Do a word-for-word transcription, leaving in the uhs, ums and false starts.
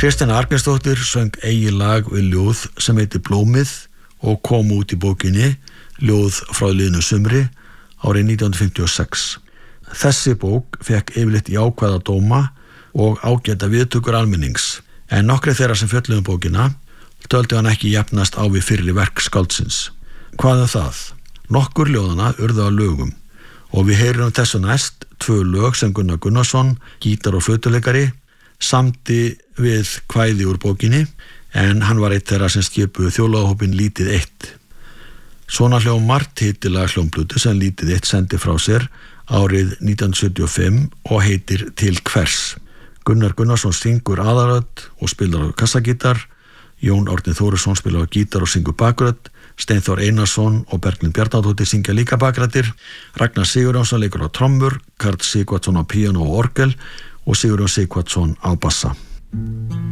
Kristjana Arngrímsdóttir söng eigið lag við ljóð sem heitir Blómið og kom út í bókinni Ljóð frá liðnu sumri árið nítján hundruð fimmtíu og sex. Þessi bók fekk yfirleitt jákvæða dóma og ágæta viðtökur almennings, en nokkrir þeirra sem fjölluðu um bókina töldu hann ekki jafnast á við fyrri verk skáldsins. Hvað um það? Nokkur ljóðana urðu að lögum og við heyrum þessu næst tvö lög sem Gunnar Gunnarsson, gítar- og flautuleikari, samdi við kvæði úr bókinni, en hann var eitt þeirra sem skipuðu þjóðlagahópinn Lítið eitt. Svona hljómar titilag hljómplötu sem Lítið eitt sendi frá sér árið nítján hundruð sjötíu og fimm og heitir Til hvers. Gunnar Gunnarsson syngur aðalrödd og spilar á kassagítar, Jón Árni Þórisson spilar á gítar og syngur bakrödd, Steinþór Einarsson og Berglind Bjarnadóttir syngja líka bakrættir, Ragnar Sigurjónsson leikur á trommur, Karl Sigvardsson á píanó og orgel og Sigurjón Sigvardsson á bassa.